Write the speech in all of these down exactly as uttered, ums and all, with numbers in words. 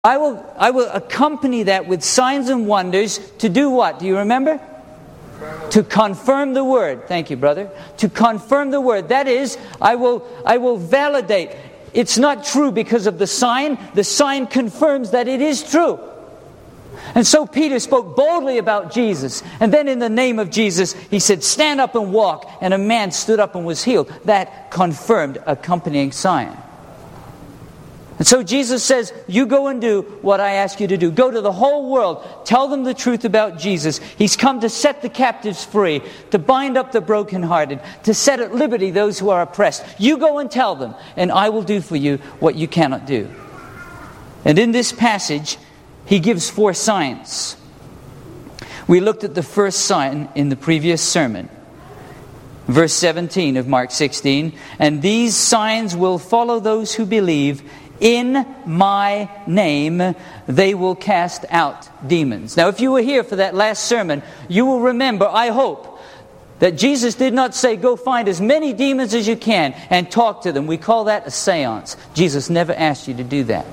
I will, I will accompany that with signs and wonders to do what? Do you remember? To confirm the word. Thank you, brother. To confirm the word. That is, I will, I will validate. It's not true because of the sign. The sign confirms that it is true. And so Peter spoke boldly about Jesus. And then in the name of Jesus, he said, stand up and walk. And a man stood up and was healed. That confirmed accompanying sign. And so Jesus says, you go and do what I ask you to do. Go to the whole world. Tell them the truth about Jesus. He's come to set the captives free, to bind up the brokenhearted, to set at liberty those who are oppressed. You go and tell them, and I will do for you what you cannot do. And in this passage, he gives four signs. We looked at the first sign in the previous sermon. Verse seventeen of Mark sixteen. And these signs will follow those who believe. In my name, they will cast out demons. Now, if you were here for that last sermon, you will remember, I hope, that Jesus did not say, go find as many demons as you can and talk to them. We call that a seance. Jesus never asked you to do that.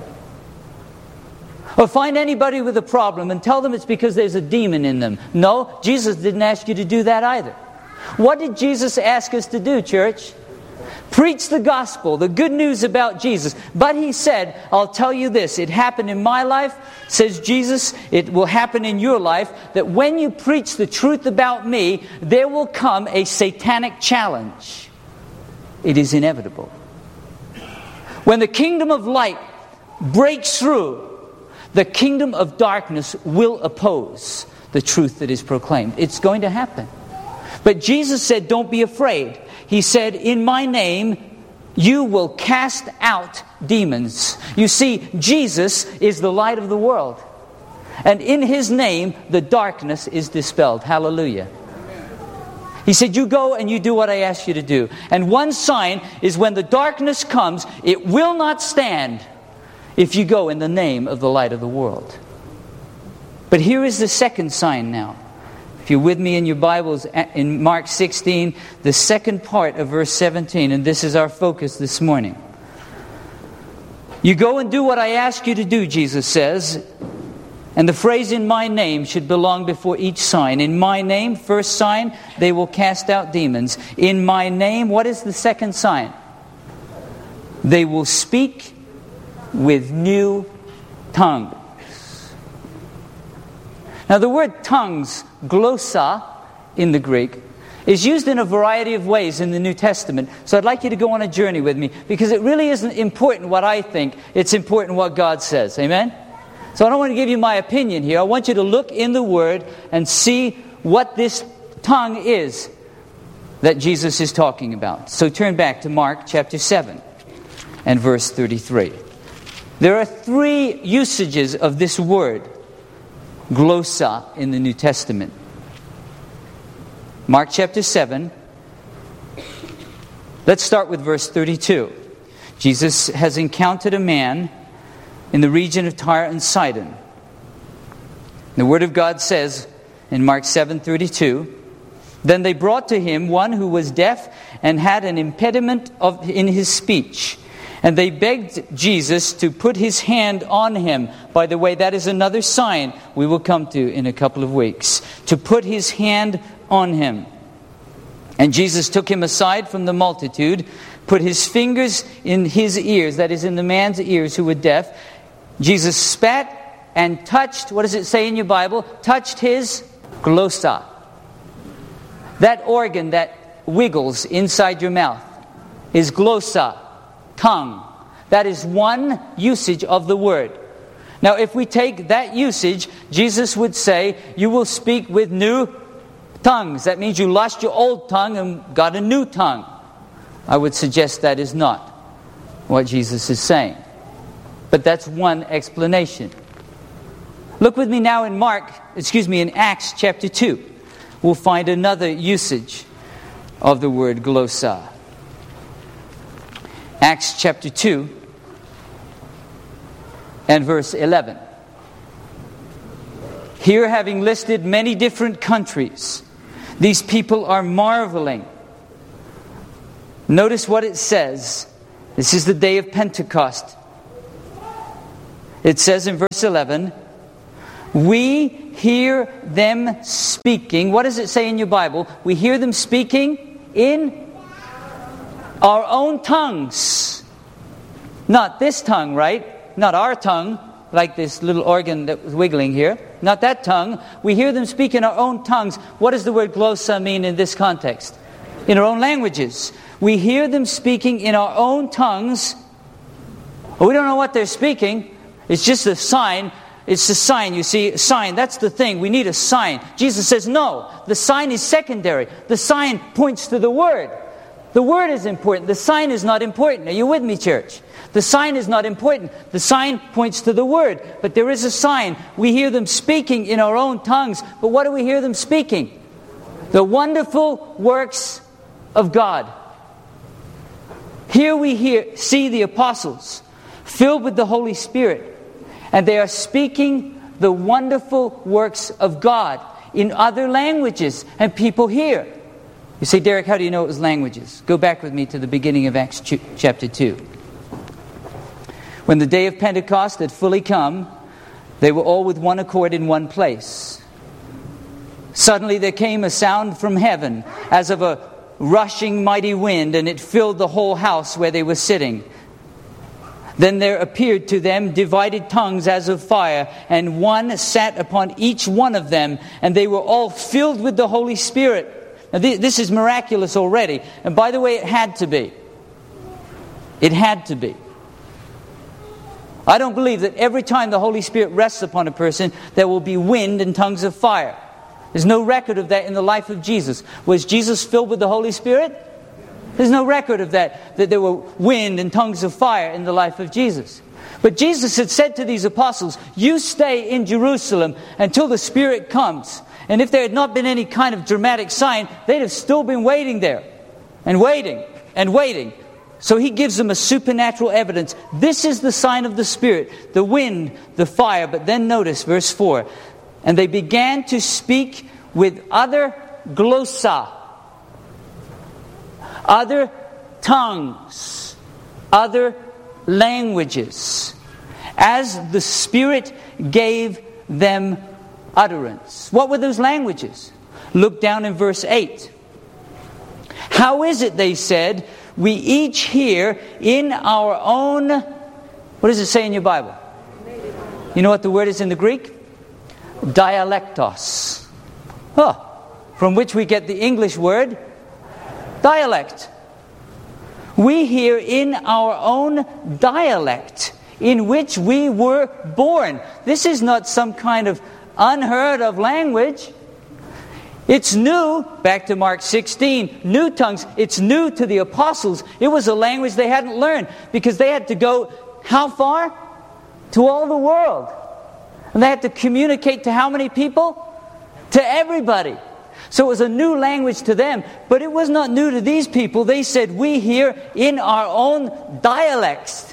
Or find anybody with a problem and tell them it's because there's a demon in them. No, Jesus didn't ask you to do that either. What did Jesus ask us to do, church? Preach the gospel, the good news about Jesus. But he said, I'll tell you this, it happened in my life, says Jesus, it will happen in your life, that when you preach the truth about me, there will come a satanic challenge. It is inevitable. When the kingdom of light breaks through, the kingdom of darkness will oppose the truth that is proclaimed. It's going to happen. But Jesus said, don't be afraid. He said, in my name, you will cast out demons. You see, Jesus is the light of the world. And in His name, the darkness is dispelled. Hallelujah. He said, you go and you do what I ask you to do. And one sign is when the darkness comes, it will not stand if you go in the name of the light of the world. But here is the second sign now. If you're with me in your Bibles, in Mark sixteen, the second part of verse seventeen, and this is our focus this morning. You go and do what I ask you to do, Jesus says, and the phrase in my name should belong before each sign. In my name, first sign, they will cast out demons. In my name, what is the second sign? They will speak with new tongues. Now the word tongues, glossa in the Greek, is used in a variety of ways in the New Testament. So I'd like you to go on a journey with me, because it really isn't important what I think, it's important what God says. Amen? So I don't want to give you my opinion here. I want you to look in the Word and see what this tongue is that Jesus is talking about. So turn back to Mark chapter seven and verse thirty-three. There are three usages of this word, glossa, in the New Testament. Mark chapter seven. Let's start with verse thirty-two. Jesus has encountered a man in the region of Tyre and Sidon. The Word of God says in Mark seven thirty-two, then they brought to him one who was deaf and had an impediment of, in his speech. And they begged Jesus to put his hand on him. By the way, that is another sign we will come to in a couple of weeks. To put his hand on him. And Jesus took him aside from the multitude, put his fingers in his ears, that is in the man's ears who were deaf. Jesus spat and touched, what does it say in your Bible? Touched his glossa. That organ that wiggles inside your mouth is glossa. Tongue. That is one usage of the word. Now, if we take that usage, Jesus would say, you will speak with new tongues. That means you lost your old tongue and got a new tongue. I would suggest that is not what Jesus is saying. But that's one explanation. Look with me now in Mark, excuse me, in Acts chapter two. We'll find another usage of the word glossa. Acts chapter two and verse eleven. Here, having listed many different countries, these people are marveling. Notice what it says. This is the day of Pentecost. It says in verse eleven, we hear them speaking. What does it say in your Bible? We hear them speaking in our own tongues. Not this tongue, right? Not our tongue, like this little organ that was wiggling here. Not that tongue. We hear them speak in our own tongues. What does the word glossa mean in this context? In our own languages. We hear them speaking in our own tongues. We don't know what they're speaking. It's just a sign. It's a sign, you see. Sign, that's the thing. We need a sign. Jesus says, no, the sign is secondary. The sign points to the Word. The Word is important. The sign is not important. Are you with me, church? The sign is not important. The sign points to the Word. But there is a sign. We hear them speaking in our own tongues. But what do we hear them speaking? The wonderful works of God. Here we hear, see the apostles filled with the Holy Spirit. And they are speaking the wonderful works of God in other languages. And people hear. You say, Derek, how do you know it was languages? Go back with me to the beginning of Acts chapter two. When the day of Pentecost had fully come, they were all with one accord in one place. Suddenly there came a sound from heaven as of a rushing mighty wind, and it filled the whole house where they were sitting. Then there appeared to them divided tongues as of fire, and one sat upon each one of them, and they were all filled with the Holy Spirit. Now this is miraculous already. And by the way, it had to be. It had to be. I don't believe that every time the Holy Spirit rests upon a person, there will be wind and tongues of fire. There's no record of that in the life of Jesus. Was Jesus filled with the Holy Spirit? There's no record of that, that there were wind and tongues of fire in the life of Jesus. But Jesus had said to these apostles, you stay in Jerusalem until the Spirit comes. And if there had not been any kind of dramatic sign, they'd have still been waiting there. And waiting, and waiting. So he gives them a supernatural evidence. This is the sign of the Spirit, the wind, the fire. But then notice verse four. And they began to speak with other glossa, other tongues, other languages, as the Spirit gave them utterance. What were those languages? Look down in verse eight. How is it, they said, we each hear in our own... What does it say in your Bible? You know what the word is in the Greek? Dialectos. Huh. From which we get the English word dialect. We hear in our own dialect in which we were born. This is not some kind of unheard of language. It's new. Back to Mark sixteen. New tongues. It's new to the apostles. It was a language they hadn't learned because they had to go how far? To all the world. And they had to communicate to how many people? To everybody. So it was a new language to them. But it was not new to these people. They said, we hear in our own dialects.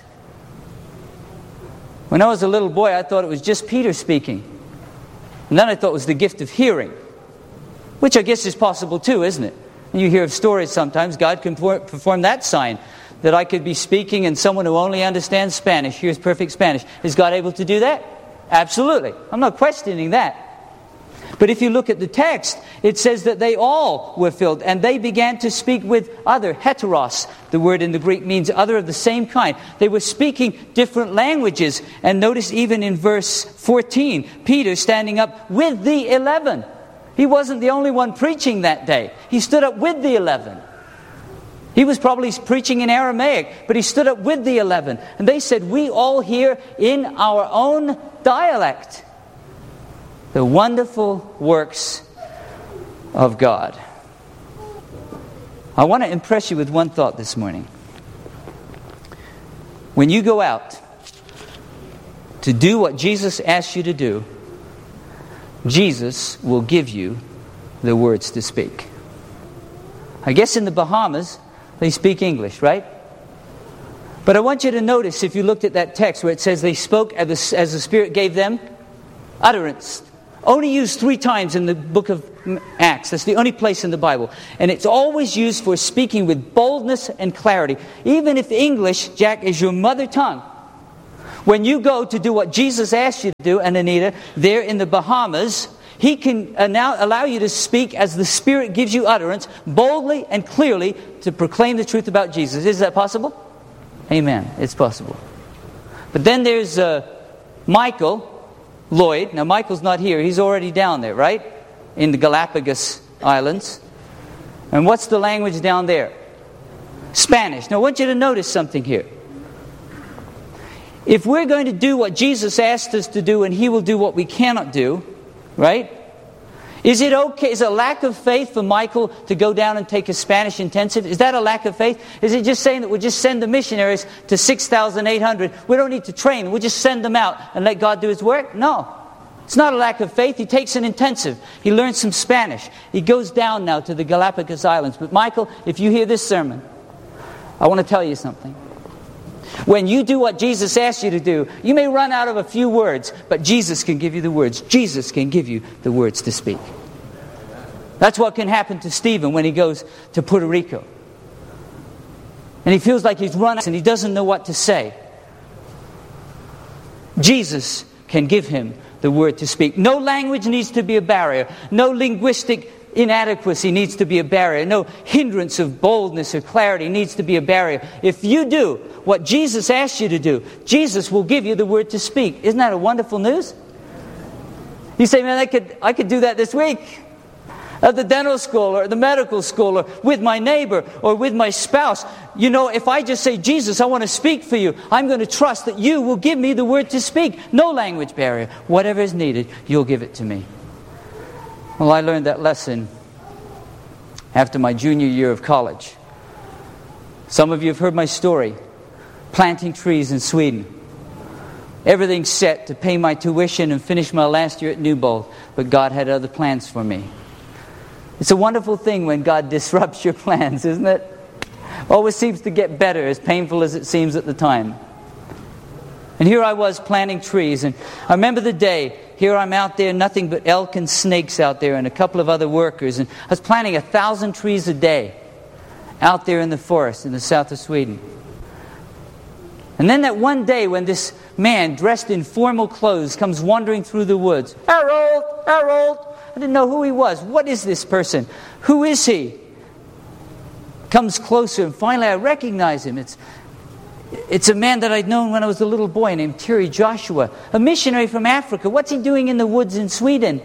When I was a little boy, I thought it was just Peter speaking. And then I thought it was the gift of hearing. Which I guess is possible too, isn't it? And you hear of stories sometimes. God can perform that sign. That I could be speaking and someone who only understands Spanish hears perfect Spanish. Is God able to do that? Absolutely. I'm not questioning that. But if you look at the text, it says that they all were filled and they began to speak with other, heteros. The word in the Greek means other of the same kind. They were speaking different languages. And notice even in verse fourteen, Peter standing up with the eleven. He wasn't the only one preaching that day. He stood up with the eleven. He was probably preaching in Aramaic, but he stood up with the eleven. And they said, we all hear in our own dialect the wonderful works of God. I want to impress you with one thought this morning. When you go out to do what Jesus asks you to do, Jesus will give you the words to speak. I guess in the Bahamas, they speak English, right? But I want you to notice, if you looked at that text where it says they spoke as the, as the Spirit gave them utterance. Only used three times in the book of Acts. That's the only place in the Bible. And it's always used for speaking with boldness and clarity. Even if English, Jack, is your mother tongue. When you go to do what Jesus asked you to do, and Anita, there in the Bahamas, He can now allow you to speak as the Spirit gives you utterance, boldly and clearly, to proclaim the truth about Jesus. Is that possible? Amen. It's possible. But then there's uh, Michael Lloyd. Now, Michael's not here. He's already down there, right? In the Galapagos Islands. And what's the language down there? Spanish. Now, I want you to notice something here. If we're going to do what Jesus asked us to do, and He will do what we cannot do, right? Is it okay? Is it a lack of faith for Michael to go down and take a Spanish intensive? Is that a lack of faith? Is it just saying that we'll just send the missionaries to six thousand eight hundred? We don't need to train them. We'll just send them out and let God do His work? No. It's not a lack of faith. He takes an intensive. He learns some Spanish. He goes down now to the Galapagos Islands. But Michael, if you hear this sermon, I want to tell you something. When you do what Jesus asked you to do, you may run out of a few words, but Jesus can give you the words. Jesus can give you the words to speak. That's what can happen to Stephen when he goes to Puerto Rico. And he feels like he's run out and he doesn't know what to say. Jesus can give him the word to speak. No language needs to be a barrier. No linguistic inadequacy needs to be a barrier. No hindrance of boldness or clarity needs to be a barrier. If you do what Jesus asked you to do, Jesus will give you the word to speak. Isn't that a wonderful news? You say, man, I could, I could do that this week. At the dental school or the medical school or with my neighbor or with my spouse. You know, if I just say, Jesus, I want to speak for you, I'm going to trust that you will give me the word to speak. No language barrier. Whatever is needed, you'll give it to me. Well, I learned that lesson after my junior year of college. Some of you have heard my story. Planting trees in Sweden. Everything's set to pay my tuition and finish my last year at Newbold. But God had other plans for me. It's a wonderful thing when God disrupts your plans, isn't it? Always seems to get better, as painful as it seems at the time. And here I was planting trees, and I remember the day, here I'm out there, nothing but elk and snakes out there, and a couple of other workers, and I was planting a thousand trees a day out there in the forest in the south of Sweden. And then that one day when this man dressed in formal clothes comes wandering through the woods. Harold! Harold! I didn't know who he was. What is this person? Who is he? Comes closer, and finally I recognize him. It's It's a man that I'd known when I was a little boy named Terry Joshua, a missionary from Africa. What's he doing in the woods in Sweden?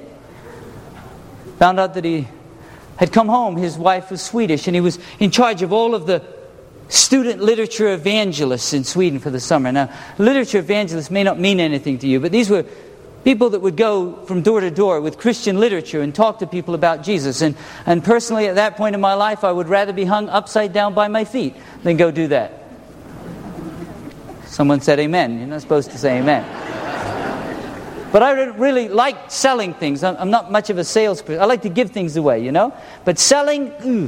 Found out that he had come home. His wife was Swedish, and he was in charge of all of the student literature evangelists in Sweden for the summer. Now, literature evangelists may not mean anything to you, but these were people that would go from door to door with Christian literature and talk to people about Jesus. And, and personally, at that point in my life, I would rather be hung upside down by my feet than go do that. Someone said amen. You're not supposed to say amen. But I really like selling things. I'm not much of a salesperson. I like to give things away, you know. But selling, ooh.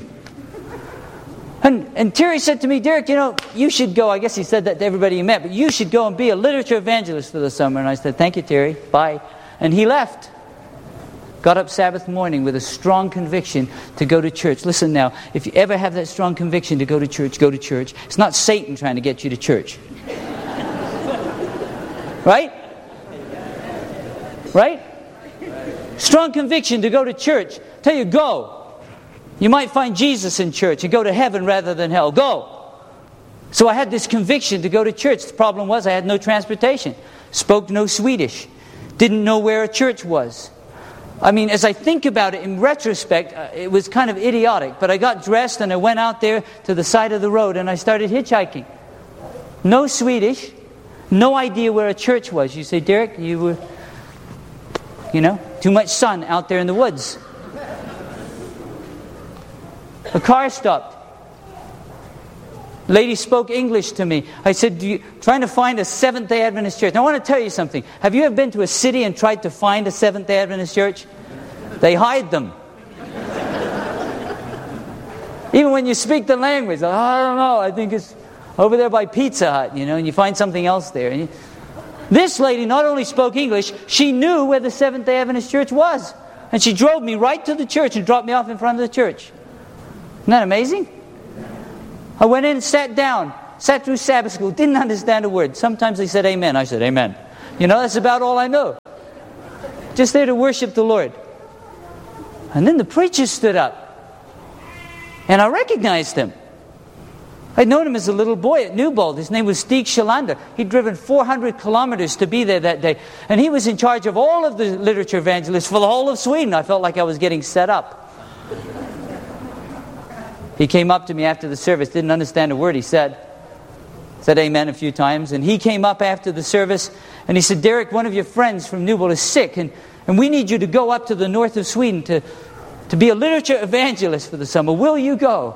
And, and Terry said to me, Derek, you know, you should go. I guess he said that to everybody he met. But you should go and be a literature evangelist for the summer. And I said, thank you, Terry. Bye. And he left. Got up Sabbath morning with a strong conviction to go to church. Listen now, if you ever have that strong conviction to go to church, go to church. It's not Satan trying to get you to church. Right? Right? Strong conviction to go to church. Tell you, go. You might find Jesus in church and go to heaven rather than hell. Go. So I had this conviction to go to church. The problem was I had no transportation. Spoke no Swedish. Didn't know where a church was. I mean, as I think about it in retrospect, it was kind of idiotic. But I got dressed and I went out there to the side of the road and I started hitchhiking. No Swedish. No idea where a church was. You say, Derek, you were, you know, too much sun out there in the woods. A car stopped. Lady spoke English to me. I said, Do you, trying to find a Seventh-day Adventist church. Now, I want to tell you something. Have you ever been to a city and tried to find a Seventh-day Adventist church? They hide them. Even when you speak the language, oh, I don't know, I think it's over there by Pizza Hut, you know, and you find something else there. And you, this lady not only spoke English, she knew where the Seventh-day Adventist church was. And she drove me right to the church and dropped me off in front of the church. Isn't that amazing? I went in and sat down. Sat through Sabbath school, didn't understand a word. Sometimes they said amen. I said amen. You know, that's about all I know. Just there to worship the Lord. And then the preacher stood up. And I recognized him. I'd known him as a little boy at Newbold. His name was Stig Schalander. He'd driven four hundred kilometers to be there that day. And he was in charge of all of the literature evangelists for the whole of Sweden. I felt like I was getting set up. He came up to me after the service, didn't understand a word he said. Said amen a few times. And he came up after the service and he said, Derek, one of your friends from Newbold is sick and, and we need you to go up to the north of Sweden to, to be a literature evangelist for the summer. Will you go?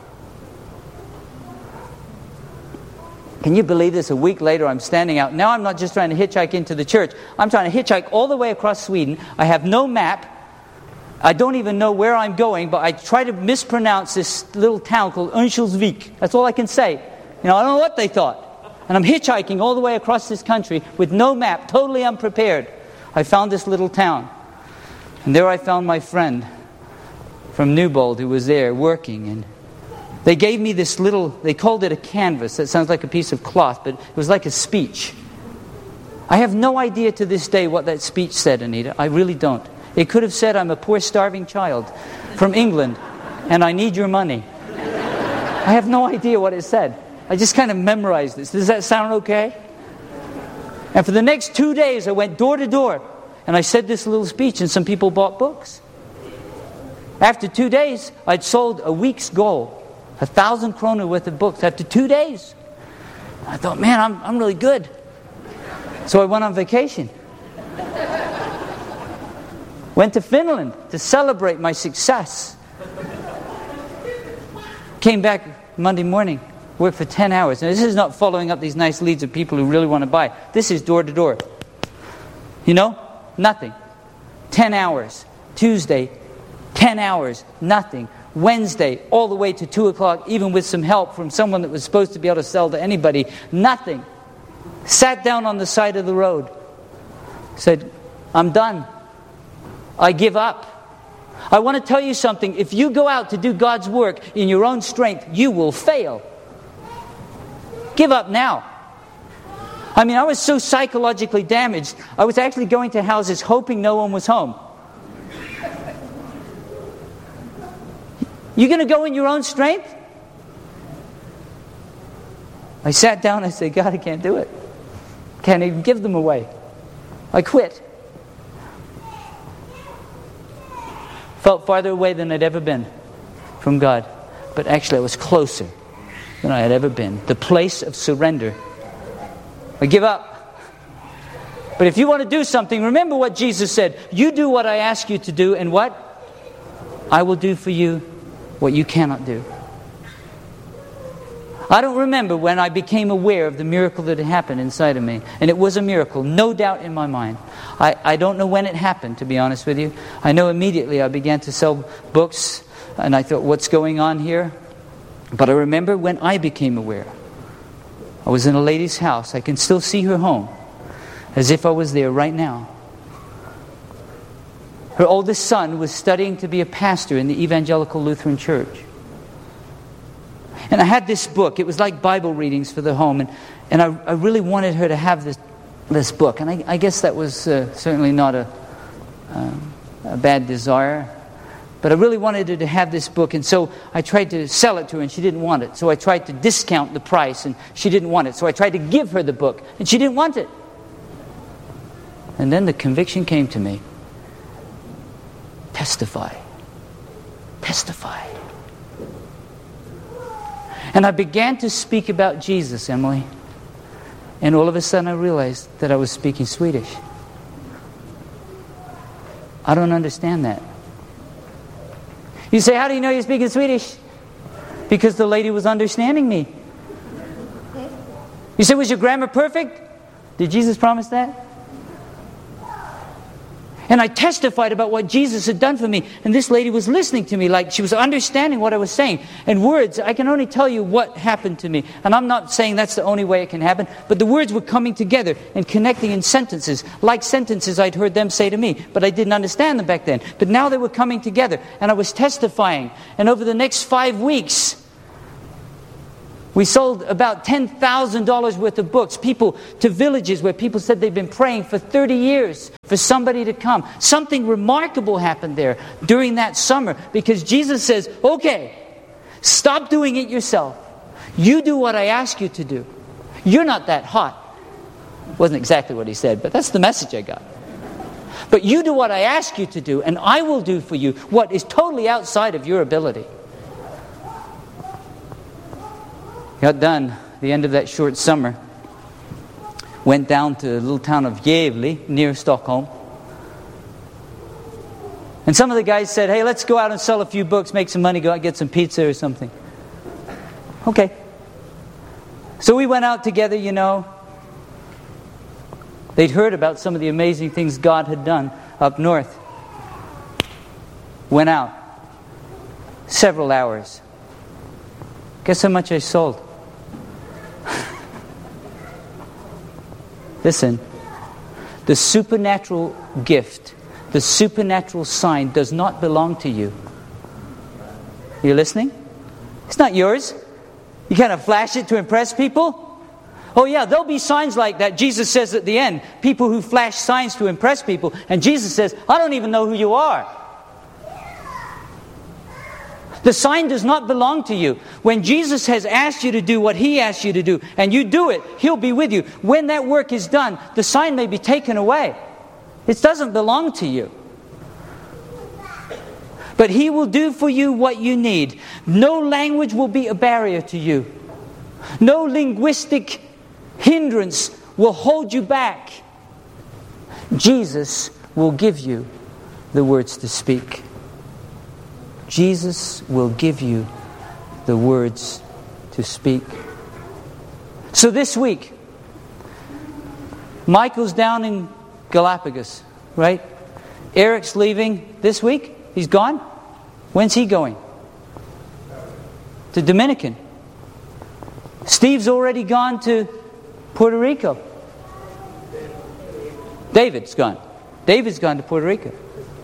Can you believe this? A week later, I'm standing out. Now I'm not just trying to hitchhike into the church. I'm trying to hitchhike all the way across Sweden. I have no map. I don't even know where I'm going, but I try to mispronounce this little town called Örnsköldsvik. That's all I can say. You know, I don't know what they thought. And I'm hitchhiking all the way across this country with no map, totally unprepared. I found this little town. And there I found my friend from Newbold who was there working. And they gave me this little, they called it a canvas. That sounds like a piece of cloth, but it was like a speech. I have no idea to this day what that speech said, Anita. I really don't. It could have said, I'm a poor starving child from England, and I need your money. I have no idea what it said. I just kind of memorized this. Does that sound okay? And for the next two days, I went door to door, and I said this little speech, and some people bought books. After two days, I'd sold a week's goal. A thousand kroner worth of books after two days. I thought, man, I'm I'm really good. So I went on vacation. Went to Finland to celebrate my success. Came back Monday morning, worked for ten hours. Now this is not following up these nice leads of people who really want to buy. This is door to door. You know? Nothing. Ten hours. Tuesday, ten hours. Nothing. Wednesday, all the way to two o'clock, even with some help from someone that was supposed to be able to sell to anybody. Nothing. Sat down on the side of the road. Said, I'm done. I give up. I want to tell you something. If you go out to do God's work in your own strength, you will fail. Give up now. I mean, I was so psychologically damaged, I was actually going to houses hoping no one was home. You going to go in your own strength? I sat down and I said, God, I can't do it. Can't even give them away. I quit. Felt farther away than I'd ever been from God. But actually I was closer than I had ever been. The place of surrender. I give up. But if you want to do something, remember what Jesus said. You do what I ask you to do, and what? I will do for you what you cannot do. I don't remember when I became aware of the miracle that had happened inside of me. And it was a miracle, no doubt in my mind. I, I don't know when it happened, to be honest with you. I know immediately I began to sell books, and I thought, what's going on here? But I remember when I became aware. I was in a lady's house. I can still see her home, as if I was there right now. Her oldest son was studying to be a pastor in the Evangelical Lutheran Church. And I had this book. It was like Bible readings for the home. And, and I, I really wanted her to have this this book. And I, I guess that was uh, certainly not a, uh, a bad desire. But I really wanted her to have this book. And so I tried to sell it to her, and she didn't want it. So I tried to discount the price, and she didn't want it. So I tried to give her the book, and she didn't want it. And then the conviction came to me. Testify. Testify. And I began to speak about Jesus, Emily. And all of a sudden I realized that I was speaking Swedish. I don't understand that. You say, how do you know you're speaking Swedish? Because the lady was understanding me. You say, was your grammar perfect? Did Jesus promise that? And I testified about what Jesus had done for me. And this lady was listening to me like she was understanding what I was saying. And words, I can only tell you what happened to me. And I'm not saying that's the only way it can happen. But the words were coming together and connecting in sentences. Like sentences I'd heard them say to me. But I didn't understand them back then. But now they were coming together. And I was testifying. And over the next five weeks, We sold about ten thousand dollars worth of books, people to villages where people said they've been praying for thirty years for somebody to come. Something remarkable happened there during that summer because Jesus says, okay, stop doing it yourself. You do what I ask you to do. You're not that hot. Wasn't exactly what he said, but that's the message I got. But you do what I ask you to do, and I will do for you what is totally outside of your ability. Got done the end of that short summer. Went down to the little town of Gävle near Stockholm. And some of the guys said, hey, let's go out and sell a few books, make some money, go out and get some pizza or something. Okay. So we went out together, you know. They'd heard about some of the amazing things God had done up north. Went out. Several hours. Guess how much I sold? Listen, the supernatural gift, the supernatural sign does not belong to you. Are you listening? It's not yours. You kind of flash it to impress people. Oh yeah, there'll be signs like that. Jesus says at the end, people who flash signs to impress people. And Jesus says, I don't even know who you are. The sign does not belong to you. When Jesus has asked you to do what He asked you to do, and you do it, He'll be with you. When that work is done, the sign may be taken away. It doesn't belong to you. But He will do for you what you need. No language will be a barrier to you. No linguistic hindrance will hold you back. Jesus will give you the words to speak. Jesus will give you the words to speak. So this week, Michael's down in Galapagos, right? Eric's leaving this week. He's gone. When's he going? To Dominican. Steve's already gone to Puerto Rico. David's gone. David's gone to Puerto Rico.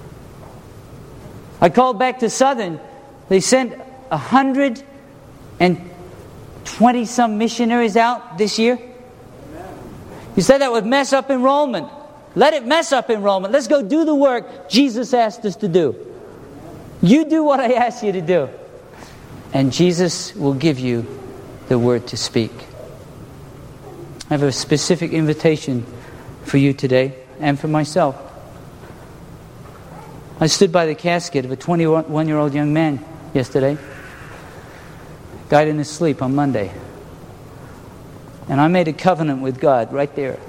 I called back to Southern. They sent one hundred twenty some missionaries out this year. You said that would mess up enrollment. Let it mess up enrollment. Let's go do the work Jesus asked us to do. You do what I asked you to do. And Jesus will give you the word to speak. I have a specific invitation for you today and for myself. I stood by the casket of a twenty-one-year-old young man yesterday. Died in his sleep on Monday. And I made a covenant with God right there.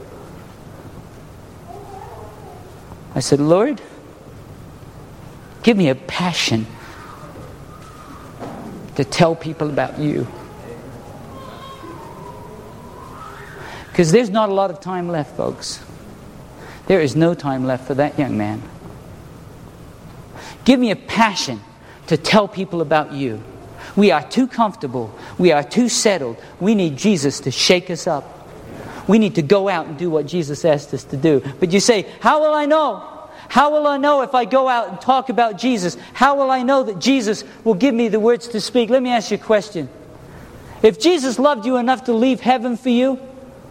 I said, Lord, give me a passion to tell people about you. Because there's not a lot of time left, folks. There is no time left for that young man. Give me a passion to tell people about you. We are too comfortable. We are too settled. We need Jesus to shake us up. We need to go out and do what Jesus asked us to do. But you say, how will I know? How will I know if I go out and talk about Jesus? How will I know that Jesus will give me the words to speak? Let me ask you a question. If Jesus loved you enough to leave heaven for you,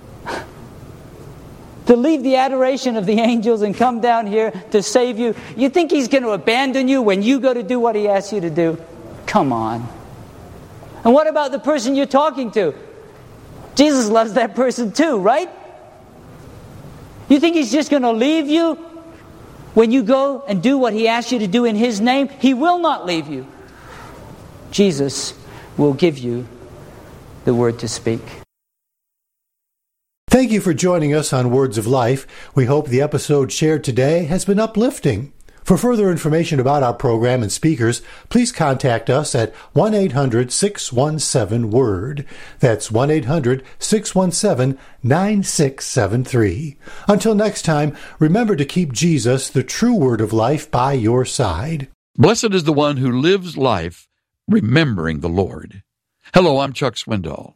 to leave the adoration of the angels and come down here to save you, you think He's going to abandon you when you go to do what He asks you to do? Come on. And what about the person you're talking to? Jesus loves that person too, right? You think He's just going to leave you when you go and do what He asks you to do in His name? He will not leave you. Jesus will give you the word to speak. Thank you for joining us on Words of Life. We hope the episode shared today has been uplifting. For further information about our program and speakers, please contact us at one eight hundred six one seven WORD. That's one eight hundred six one seven nine six seven three. Until next time, remember to keep Jesus, the true Word of life, by your side. Blessed is the one who lives life remembering the Lord. Hello, I'm Chuck Swindoll.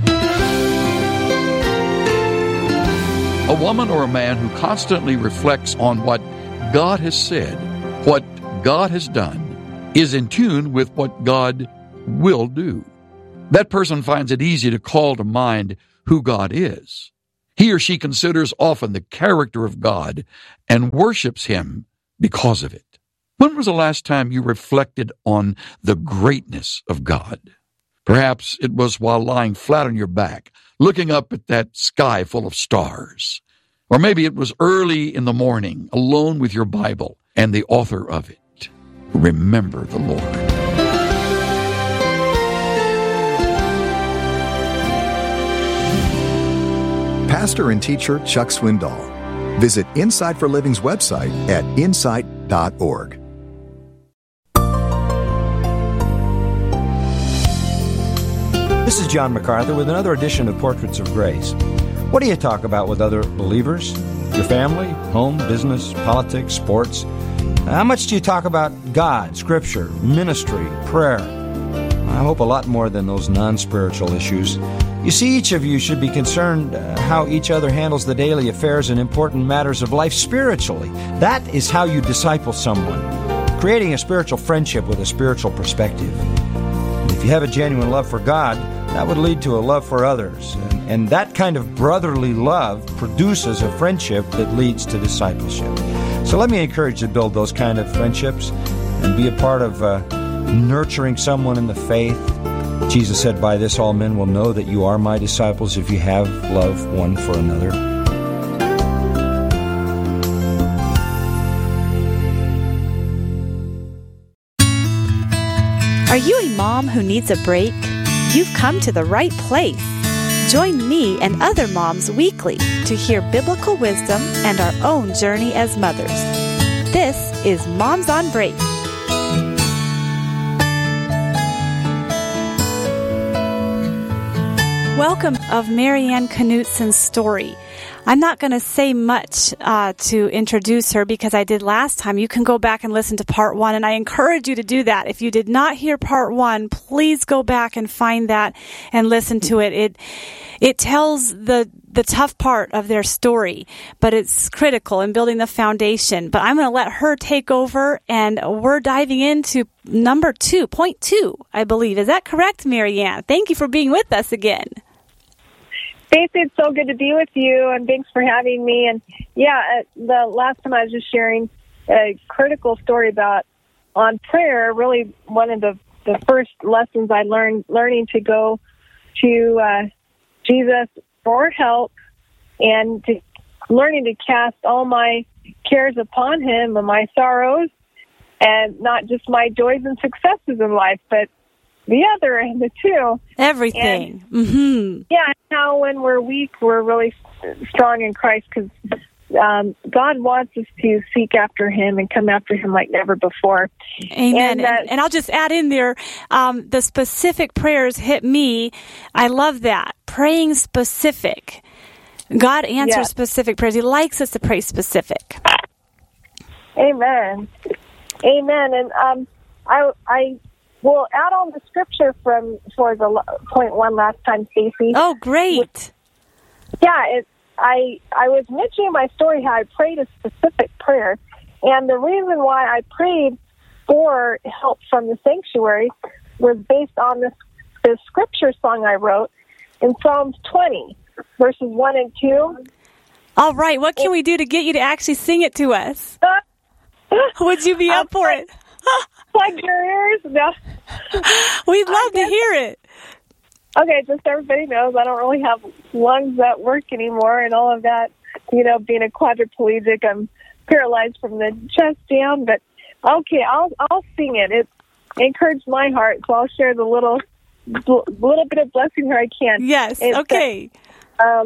A woman or a man who constantly reflects on what God has said, what God has done, is in tune with what God will do. That person finds it easy to call to mind who God is. He or she considers often the character of God and worships Him because of it. When was the last time you reflected on the greatness of God? Perhaps it was while lying flat on your back, looking up at that sky full of stars. Or maybe it was early in the morning, alone with your Bible and the author of it. Remember the Lord. Pastor and teacher Chuck Swindoll. Visit Insight for Living's website at insight dot org. This is John MacArthur with another edition of Portraits of Grace. What do you talk about with other believers? Your family, home, business, politics, sports? How much do you talk about God, Scripture, ministry, prayer? I hope a lot more than those non-spiritual issues. You see, each of you should be concerned uh, how each other handles the daily affairs and important matters of life spiritually. That is how you disciple someone, creating a spiritual friendship with a spiritual perspective. And if you have a genuine love for God, that would lead to a love for others. And, and that kind of brotherly love produces a friendship that leads to discipleship. So let me encourage you to build those kind of friendships and be a part of uh, nurturing someone in the faith. Jesus said, "By this all men will know that you are my disciples if you have love one for another." Are you a mom who needs a break? You've come to the right place. Join me and other moms weekly to hear biblical wisdom and our own journey as mothers. This is Moms on Break. Welcome of Marianne Knutson's story. I'm not going to say much uh, to introduce her because I did last time. You can go back and listen to part one, and I encourage you to do that. If you did not hear part one, please go back and find that and listen to it. It it tells the the tough part of their story, but it's critical in building the foundation. But I'm going to let her take over, and we're diving into number two, point two, I believe. Is that correct, Marianne? Thank you for being with us again. Faith, it's so good to be with you, and thanks for having me. And yeah, uh, the last time I was just sharing a critical story about on prayer. Really, one of the, the first lessons I learned, learning to go to uh, Jesus for help, and to, learning to cast all my cares upon Him and my sorrows, and not just my joys and successes in life, but the other and the two. Everything. And, mm-hmm. Yeah, how when we're weak, we're really strong in Christ, because um, God wants us to seek after Him and come after Him like never before. Amen. And, uh, and, and I'll just add in there, um, the specific prayers hit me. I love that. Praying specific. God answers yeah. specific prayers. He likes us to pray specific. Amen. Amen. And um, I, I will add on the scripture from for the point one last time, Stacey. Oh, great. Yeah, it, I I was mentioning my story how I prayed a specific prayer, and the reason why I prayed for help from the sanctuary was based on this, this scripture song I wrote in Psalms twenty, verses one and two. All right, what can we do to get you to actually sing it to us? Would you be up for it? Plug your ears? No. We'd love to hear it. Okay, just so everybody knows, I don't really have lungs that work anymore and all of that. You know, being a quadriplegic, I'm paralyzed from the chest down. But okay, I'll I'll sing it. It encouraged my heart, so I'll share the little little bit of blessing here I can. Yes. It's, okay. Um,